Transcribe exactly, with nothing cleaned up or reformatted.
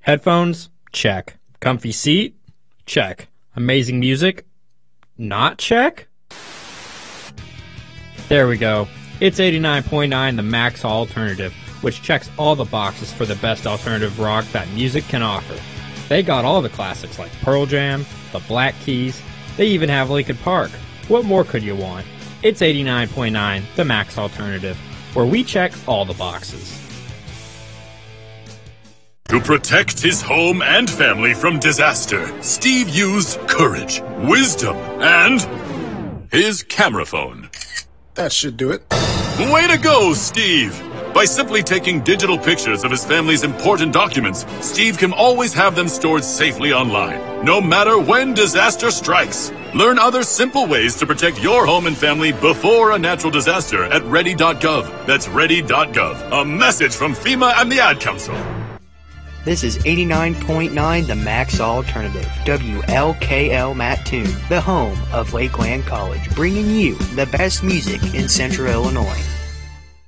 Headphones? Check. Comfy seat? Check. Amazing music? Not check? There we go. It's eighty-nine point nine The Max Alternative, which checks all the boxes for the best alternative rock that music can offer. They got all the classics like Pearl Jam, the Black Keys, they even have Linkin Park. What more could you want? It's eighty-nine point nine The Max Alternative, where we check all the boxes. To protect his home and family from disaster, Steve used courage, wisdom, and his camera phone. That should do it. Way to go, Steve! By simply taking digital pictures of his family's important documents, Steve can always have them stored safely online, no matter when disaster strikes. Learn other simple ways to protect your home and family before a natural disaster at ready dot gov. That's ready dot gov. A message from FEMA and the Ad Council. This is eighty-nine point nine The Max Alternative, W L K L Mattoon, the home of Lakeland College, bringing you the best music in Central Illinois.